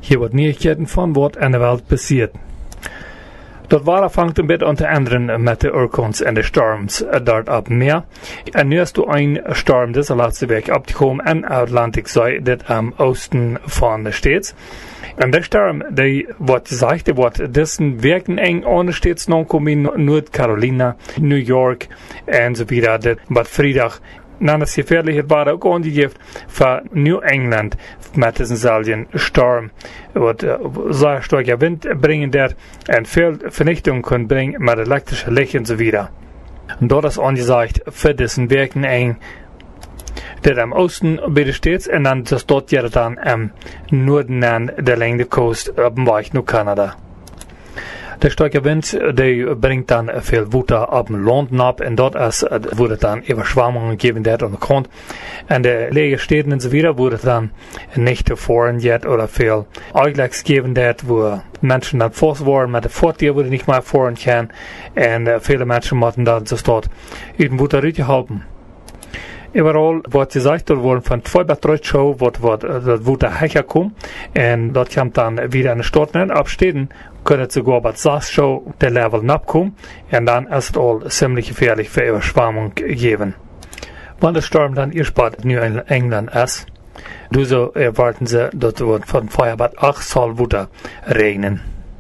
Hier wordt nieuwigheden van wat in de wereld passiert. Dat war fangt een beetje unter anderem met de orkans en de storms dort op meer. En nu is er een storm deze laatste week opgekomen in Atlantic Zee, dit am oosten van de states. En de storm, die wordt gezegd, die wordt dessen werken eng aan de states nog komen in Noord-Carolina, New York en zo verder. Wat vrijdag na de gefährlichheid waren ook aangegeven voor New England met dezelfde storm. Wat zeer sterke wind brengen daar en veel vernichting kan brengen met elektrische licht en zo verder. En dat is aangezegd voor deze werken eng. Dat am oosten bij de states en dan tot je dan am noorden aan de lengte coast op de weg naar Canada. De sterke wind die brengt dan veel water op het land op en dat wordt dan overschwammingen gegeven aan de grond. En de lege steden en zo verder wordt dan niet te voren jet of veel uitlegs gegeven waar mensen dan vast worden met de voertuig worden niet meer voren gaan en vele mensen moeten dan zo staat uit de water uitgeholpen. Overal wordt gezegd, er worden van 2 bis 3 show dat water herkomt en dat komt dan weer in de stad en op steden kunnen het sogar bij 6 show de level opkomen en dan is het al ziemlich gefährlich voor overschwamming gegeven. Wanneer de storm dan eerst bij New England is, dus erwarten ze dat er van 5 bis 8 zal water regenen.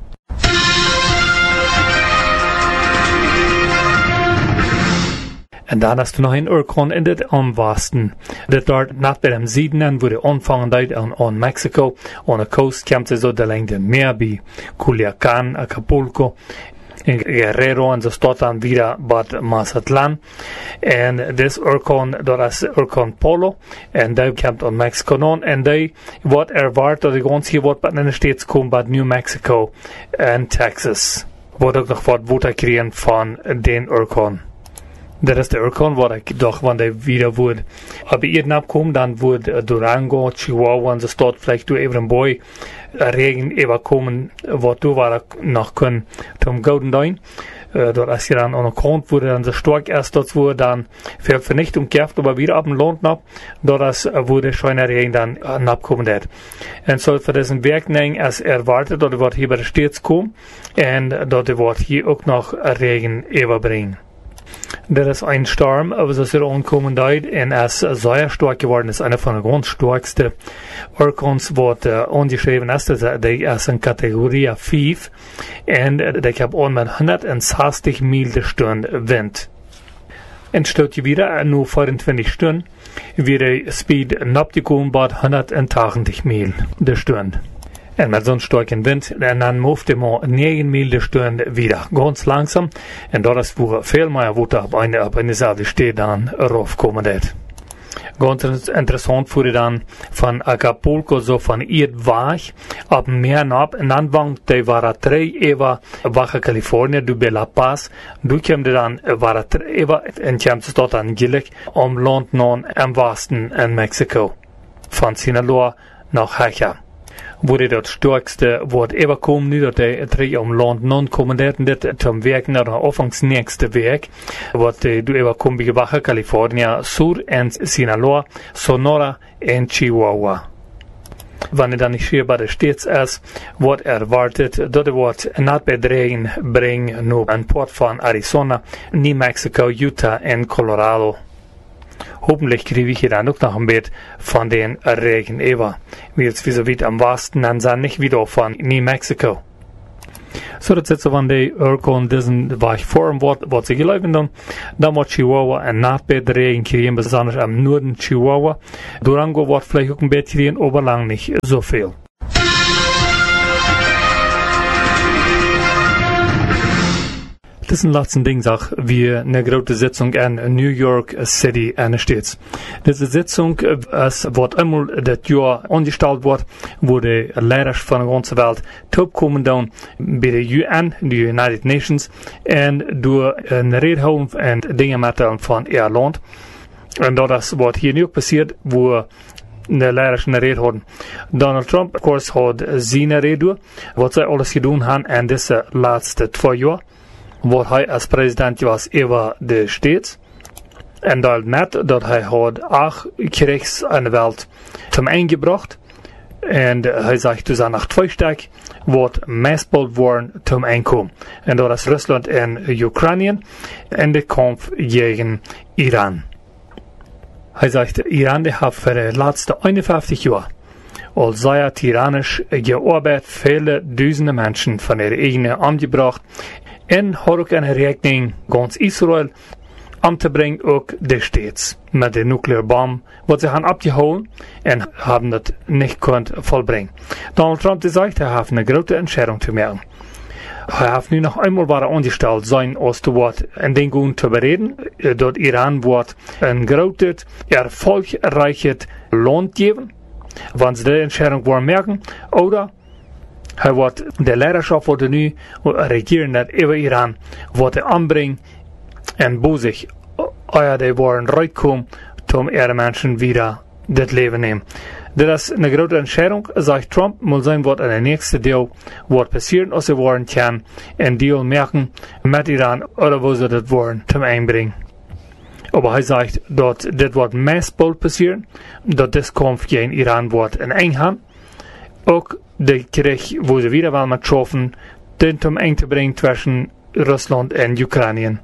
En dan is er nog een orkaan in het aanwesten. Dat dort nach dem Süden an wurde anfangen an Mexico. An der Coast kommt es so der lengte Meer bei Culiacán, Acapulco, in Guerrero und so staat dann wieder Bad Mazatlán. En this orkaan, dat is orkaan Polo. En die komt aan Mexico aan. En die wordt erwartet, dat de ganze wordt in de States komen, bij New Mexico en Texas. Wordt ook nog wat water krijgen van den orkaan. Dat is de orkaan wat ik dacht, wanneer wieder wordt. Als je hier komt, dan wordt Durango, Chihuahua en zo staat vielleicht door even een boy regen even komen, wat door waar ik nog kan tom Golden Dine. Dat als je dan aan de kant wordt, dan zo sterk is, dat wordt dan veel vernichting krijgt, maar weer op een land nap, dat is wordt schijne regen dan napkomen dat. En zo voor deze werking is erwartet, dat er wordt hier bij de steeds komen en dat er wordt hier ook nog regen even brengen. Dat is een storm, was er aankomen deed en is zeer sterk geworden. Is eine van de ganz sterkste orkaans wat aangeschreven is. Die is een categorie 5 en die heeft aan met 160 mijl de stunde wind. En stoot je weer nu 24 stunden, weer de speed napgekomen bij 180 mijl de stunde. En met zo'n sterke wind, en dan moest man 9 mijl de stunde wieder, ganz langsam. En dat is voor veel meer water op een dezelfde stad dan raufkomen dat. Ganz interessant voor dan van Acapulco, zo van hier weg, op meer nap, en dan wangt die waren 3 even Baja California, du bij La Paz, du kwam dan waren 3 even, en kwam ze tot aan gelijk, om land naar en westen in Mexico. Van Sinaloa naar Haja. Wurde dat sterkste wordt even komen nu dat de 3 om land non komen dat dit zum werk naar de afvangs nächste week wat du even komen bij Baja California Sur en Sinaloa, Sonora en Chihuahua. Wanneer dan niet hier bij de States is, wordt erwartet dat wordt net bij de regen brengen naar een port van Arizona, New Mexico, Utah en Colorado. Hoffentlich kriege ich dann auch noch ein bisschen von den Regen über. Wie jetzt wie so weit am Westen, dann sind nicht wieder von New Mexico. So, das ist so, wenn die Orkaan diesen Weg vor was sie gelaufen dann wird Chihuahua und nach der Regen kriegen, besonders am Norden Chihuahua. Durango wird vielleicht auch ein bisschen kriegen, aber lang nicht so viel. Das ist ein letzten Ding, wie eine große Sitzung in New York City ansteht. Diese Sitzung wird einmal das Jahr angestellt wird, wo die Leiter von der ganzen Welt kommen dann bei der UN, die United Nations, und durch eine Rede haben und Dinge mitteilen von ihr Land. Und das wird hier nicht passiert, wo de leiders een rede hadden. Donald Trump, of course, had zijn rede, wat zij alles gedaan hebben in deze laatste 2 jaar. Wat hij als president was over de staat. En dat net dat hij had 8 krijgs aan de wereld zum eingebracht. En hij zegt dus nach 2 Tagen wordt meestal worden zum Einkommen. En dat is Rusland en Oekraïne en de Kampf gegen Iran. Hij zegt, Iran heeft voor de laatste 51 jaar al zeer tyrannisch gearbeitet, vele duizenden mensen van ihre eigenen omgebracht en had ook een rekening ganz Israël om te brengen ook destijds met de nucleaire bom, wat ze gaan afgehouden en hebben dat niet kunnen volbrengen. Donald Trump zegt, hij heeft een grote entscheidung te maken. Hij heeft nu nog eenmaal waren ongesteld zijn als te wat en dingen te bereden, dat Iran wordt een grote, erfolgreiche land geven, wanneer ze de entscheidung worden merken, oder hij wordt de leiderschap wordt nu regeren dat over Iran wordt aanbrengen en boezig, die worden uitkomen, om ihre mensen weer dit leven nemen. Dat is een grote entscheidung, zegt Trump, moet zijn wat in de nächste deel wordt passieren als ze worden kan een deal merken met Iran, oder wo ze dat worden zum einbrengen. Aber hij zegt dat dit wordt meestal passieren, dat dit Kampf gegen Iran wordt in England. Ook de Krieg, wo ze wieder wel met schaffen, den zum Eng te brengen tussen Rusland en Oekraïne.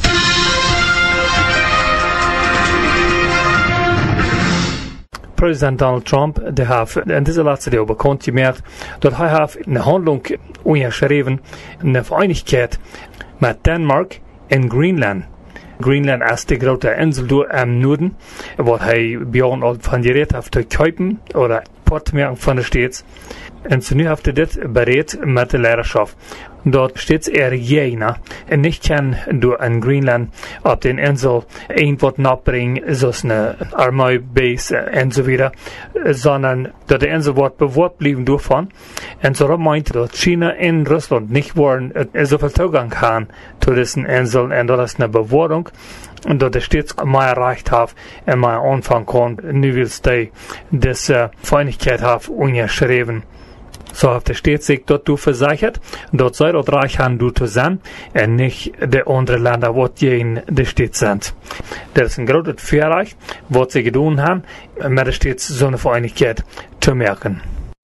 President Donald Trump heeft in deze laatste deel bekend gemaakt dat hij heeft een handling onderschreven, een verenigheid met Denemarken en Greenland. Greenland is de grote insel im Norden, wat hij bjorn al van gereed heeft te kopen, oder portmerken van de steeds. En zo nu heeft hij dit bereid met de leiderschap. Dat steeds jener en niet kan door in Greenland op de insel een wat napbrengen, zoals een armeebase en zo verder, sondern dat de insel wordt bewoord blijven doorvan. En zo meint dat China en Rusland niet worden zoveel toegang gaan tot deze insel en dat is een bewoording. Dat er steeds meer recht heeft en meer aanvang kan, nu wil hij deze Verenigheid heeft onderschreven. Zo heeft de steeds zich daartoe verzekerd dat zij dat recht gaan doen te zijn en niet de andere landen wat tegen de steeds zijn. Dat is een groot verrecht wat ze gedaan hebben met de steeds zo'n Verenigheid te merken.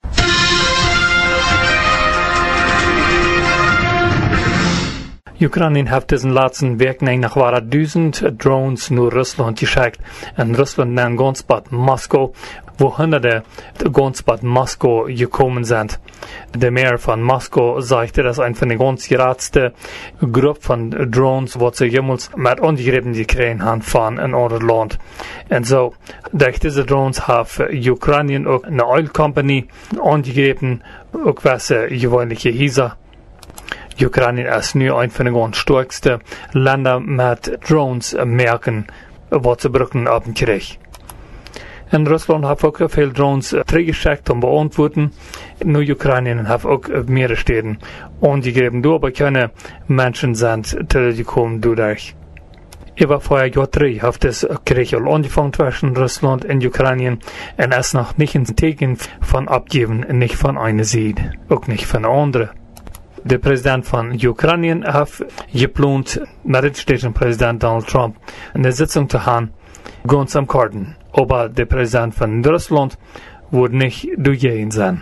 Oekraïne heeft deze laatste weken nog waren 1000 drones naar Rusland geschickt en Rusland naar ganz bad Moskau, wo honderden ganz bad Moskau gekommen zijn. De mayor van Moskau zegt dat is een van de ganz grootste groep van drones wat ze jemals met ongegrepen gekregen hebben van een ander land. En zo, durch deze drones heeft Oekraïne ook een oil company ongegrepen, ook was gewöhnliche Hisa. Oekraïne is nu een van de ganz sterkste landen met drones merken wat ze gebruiken op een Krieg. En Rusland heeft ook veel drones teruggeschickt om beantwoorden. Nu Oekraïne heeft ook meerdere steden ongegrepen door, maar keine mensen zijn teruggekomen doordat. Über vorher Jahr 3 heeft das Krieg al angefangen zwischen Russland en Oekraïne en is nog niet een teken van opgeven, niet van eine Seite, ook niet van de andere. De president van Oekraïne heeft gepland met de steeds president Donald Trump een Sitzung te gaan, ganz am Karten. Aber der Präsident von Russland wird nicht durchgehen sein.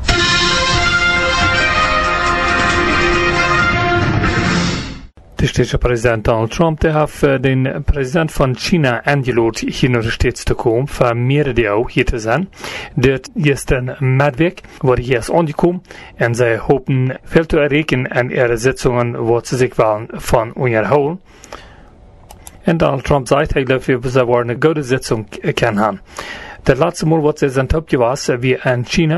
Der städtische Präsident Donald Trump, der hat den Präsident von China eingeladen, hier nach der Stadt zu kommen, für mehrere auch hier zu sein. Das ist ein Medweg, wo die hier ist angekommen, und sie hoffen viel zu erreichen an ihre Sitzungen, wo sie sich wollen von unterholen. En Donald Trump sagt, hij gelooft, we worden een goede Sitzung können haben. Das letzte Mal, was sie sind abgewassen, wie in China,